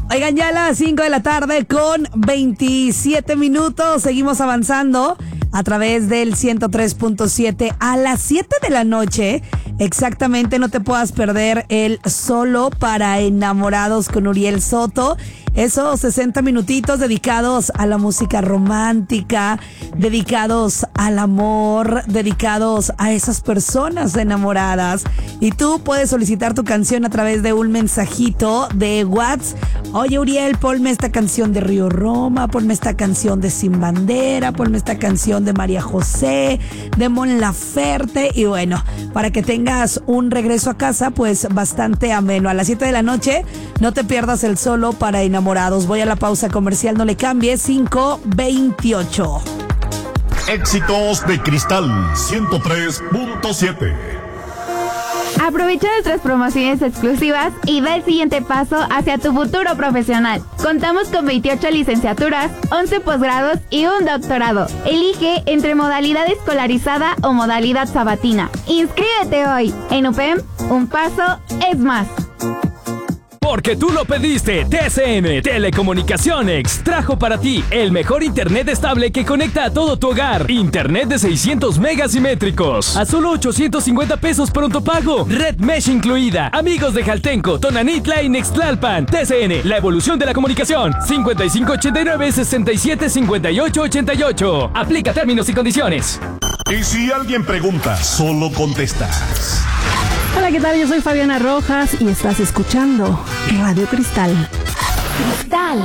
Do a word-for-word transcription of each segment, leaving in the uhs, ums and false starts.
Oigan, ya a las cinco de la tarde con veintisiete minutos. Seguimos avanzando a través del ciento tres punto siete. A las siete de la noche, exactamente, no te puedas perder el Solo para Enamorados con Uriel Soto. Esos sesenta minutitos dedicados a la música romántica, dedicados al amor, dedicados a esas personas enamoradas. Y tú puedes solicitar tu canción a través de un mensajito de WhatsApp. Oye, Uriel, ponme esta canción de Río Roma, ponme esta canción de Sin Bandera, ponme esta canción de María José, de Mon Laferte. Y bueno, para que tengas un regreso a casa, pues bastante ameno. A las siete de la noche, no te pierdas el Solo para Enamorados. Voy a la pausa comercial, no le cambies. Cinco veintiocho. Éxitos de Cristal ciento tres punto siete. Aprovecha nuestras promociones exclusivas y da el siguiente paso hacia tu futuro profesional. Contamos con veintiocho licenciaturas, once posgrados y un doctorado. Elige entre modalidad escolarizada o modalidad sabatina. Inscríbete hoy. En U P E M, un paso es más. Porque tú lo pediste, T C N Telecomunicaciones trajo para ti el mejor internet estable que conecta a todo tu hogar. Internet de seiscientos megas simétricos a solo ochocientos cincuenta pesos pronto pago. Red Mesh incluida. Amigos de Jaltenco, Tonanitla y Nextlalpan. T C N, la evolución de la comunicación. cincuenta y cinco ochenta y nueve, sesenta y siete cincuenta y ocho ochenta y ocho. Aplica términos y condiciones. Y si alguien pregunta, solo contestas. Hola, ¿qué tal? Yo soy Fabiana Rojas y estás escuchando Radio Cristal. Cristal.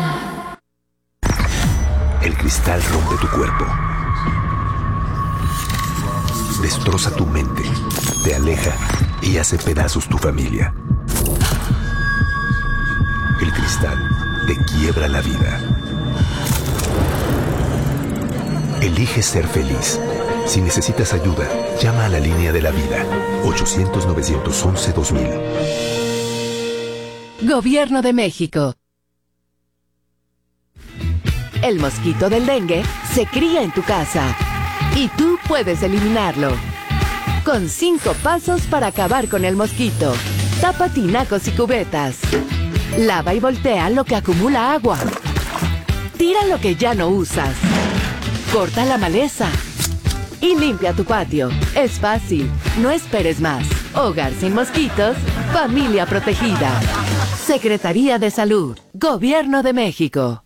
El cristal rompe tu cuerpo. Destroza tu mente, te aleja y hace pedazos tu familia. El cristal te quiebra la vida. Elige ser feliz. Si necesitas ayuda, llama a la línea de la vida, ochocientos, novecientos once, dos mil. Gobierno de México. El mosquito del dengue se cría en tu casa y tú puedes eliminarlo. Con cinco pasos para acabar con el mosquito. Tapa tinacos y cubetas. Lava y voltea lo que acumula agua. Tira lo que ya no usas. Corta la maleza. Y limpia tu patio. Es fácil. No esperes más. Hogar sin mosquitos. Familia protegida. Secretaría de Salud. Gobierno de México.